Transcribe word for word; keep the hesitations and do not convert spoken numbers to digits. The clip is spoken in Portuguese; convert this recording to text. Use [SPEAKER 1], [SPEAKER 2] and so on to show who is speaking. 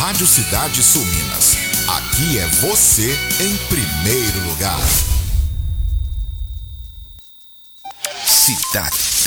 [SPEAKER 1] Rádio Cidade Sul Minas. Aqui é você em primeiro lugar. Cidade